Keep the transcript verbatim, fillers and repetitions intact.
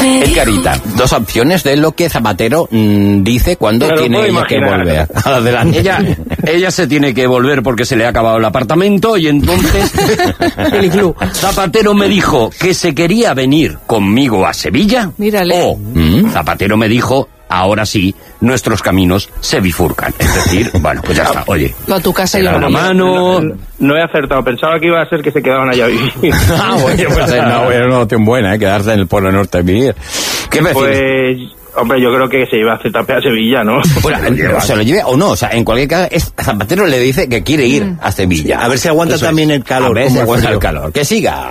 El Carita, dos opciones de lo que Zapatero mmm, dice cuando Pero tiene ella que volver. Adelante. Ella, ella se tiene que volver porque se le ha acabado el apartamento y entonces Zapatero me dijo que se quería venir conmigo a Sevilla. Mírale. O ¿Mm? Zapatero me dijo, ahora sí, nuestros caminos se bifurcan. Es decir, bueno, pues ya está, oye. A tu casa y yo la mano. No, no he acertado, pensaba que iba a ser que se quedaban allá a vivir. Ah, bueno, pues es una, una opción buena, ¿eh? Quedarse en el Polo Norte a vivir. ¿Qué me Pues, hombre, yo creo que se iba a hacer tape a Sevilla, ¿no? Bueno, se lo lleve o no, o sea, en cualquier caso, es, Zapatero le dice que quiere ir a Sevilla. A ver si aguanta Eso también es. el calor. A ver si como aguanta frío. el calor. Que siga.